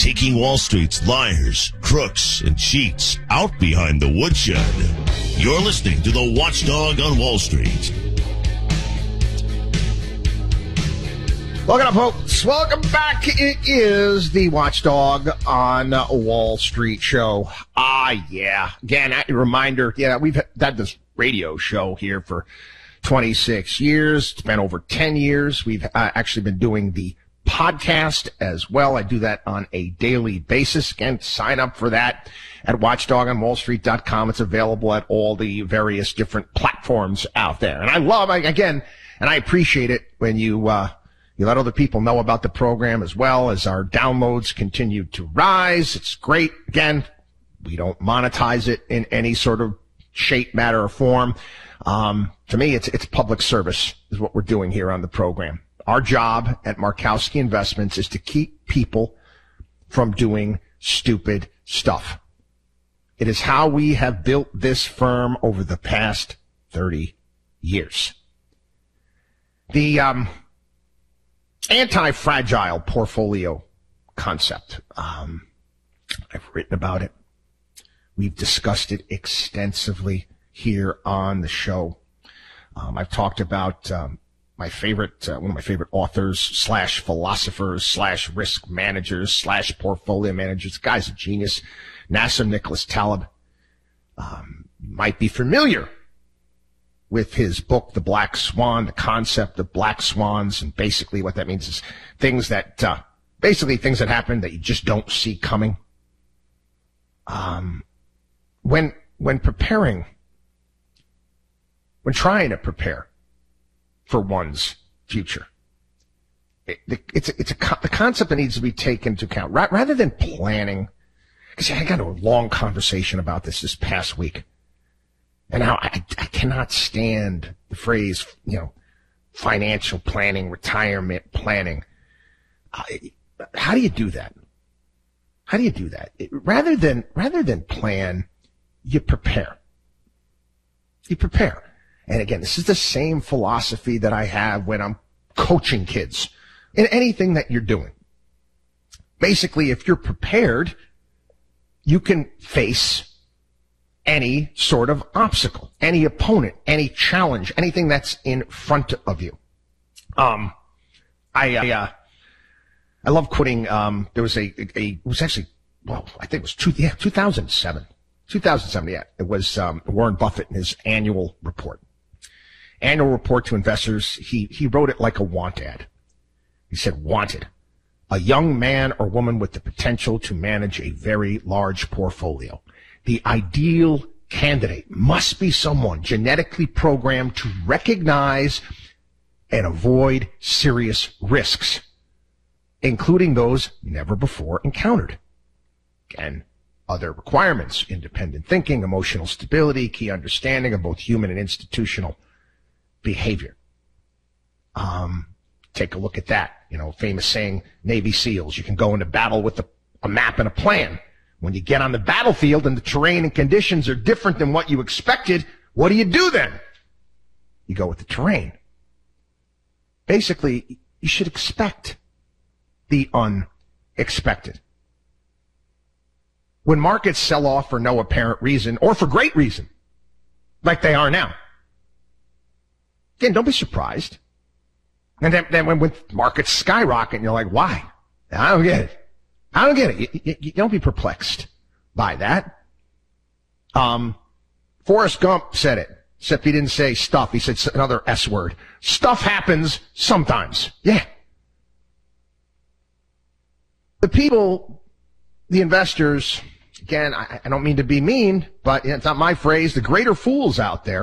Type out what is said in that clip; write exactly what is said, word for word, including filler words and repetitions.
taking Wall Street's liars, crooks, and cheats out behind the woodshed. You're listening to the Watchdog on Wall Street. Welcome up, folks. Welcome back. It is the Watchdog on Wall Street show. Ah, yeah. Again, a reminder, yeah, we've had this radio show here for twenty-six years. It's been over ten years. We've uh, actually been doing the podcast as well. I do that on a daily basis. Again, sign up for that at watchdog on wall street dot com. It's available at all the various different platforms out there. And I love, again, and I appreciate it when you, uh, you let other people know about the program as well as our downloads continue to rise. It's great. Again, we don't monetize it in any sort of shape, matter, or form. Um, to me, it's, it's public service is what we're doing here on the program. Our job at Markowski Investments is to keep people from doing stupid stuff. It is how we have built this firm over the past thirty years. The um, anti-fragile portfolio concept. Um, I've written about it. We've discussed it extensively here on the show. Um, I've talked about um, my favorite, uh, one of my favorite authors slash philosophers slash risk managers slash portfolio managers. The guy's a genius. Nassim Nicholas Taleb. Um, might be familiar with his book, The Black Swan, the concept of black swans. And basically what that means is things that, uh, basically things that happen that you just don't see coming. Um, when, when preparing, when trying to prepare for one's future, it, it's, it's a, the concept that needs to be taken into account rather than planning. Because I got a long conversation about this this past week. And how I, I cannot stand the phrase, you know, financial planning, retirement planning. I, how do you do that? How do you do that? It, rather than, rather than plan, you prepare. You prepare. And again, this is the same philosophy that I have when I'm coaching kids in anything that you're doing. Basically, if you're prepared, you can face any sort of obstacle, any opponent, any challenge, anything that's in front of you. Um, I, I, uh, I love quoting, um, there was a, a, a, it was actually, well, I think it was two, yeah, two thousand seven. two thousand seven, yeah. It was, um, Warren Buffett in his annual report. Annual report to investors. He, he wrote it like a want ad. He said, wanted. A young man or woman with the potential to manage a very large portfolio. The ideal candidate must be someone genetically programmed to recognize and avoid serious risks, including those never before encountered. Again, other requirements: independent thinking, emotional stability, key understanding of both human and institutional behavior. Um, take a look at that. You know, famous saying, Navy SEALs, you can go into battle with a, a map and a plan. When you get on the battlefield and the terrain and conditions are different than what you expected, what do you do then? You go with the terrain. Basically, you should expect the unexpected. When markets sell off for no apparent reason or for great reason, like they are now, again, don't be surprised. And then, then when, when markets skyrocket, you're like, why? I don't get it. I don't get it. You, you, you don't be perplexed by that. Um, Forrest Gump said it, except he didn't say stuff. He said another S word. Stuff happens sometimes. Yeah. The people, the investors, again, I, I don't mean to be mean, but it's not my phrase, the greater fools out there